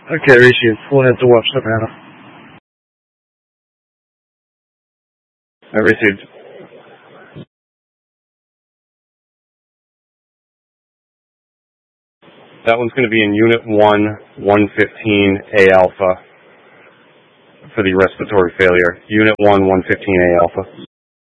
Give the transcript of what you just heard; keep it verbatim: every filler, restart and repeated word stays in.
Okay, Rishi, full head to watch Savannah. I received. That one's going to be in Unit one, one fifteen A Alpha for the respiratory failure. Unit one, one fifteen A Alpha.